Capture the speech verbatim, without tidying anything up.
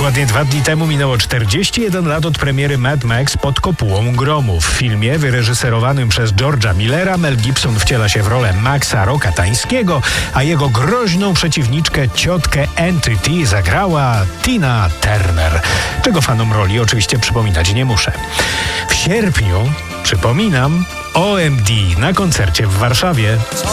Dokładnie dwa dni temu minęło czterdzieści jeden lat od premiery Mad Max Pod kopułą gromu. W filmie wyreżyserowanym przez George'a Millera Mel Gibson wciela się w rolę Maxa Rokatańskiego, a jego groźną przeciwniczkę, ciotkę Entity, zagrała Tina Turner, czego fanom roli oczywiście przypominać nie muszę. W sierpniu, przypominam, O M D na koncercie w Warszawie.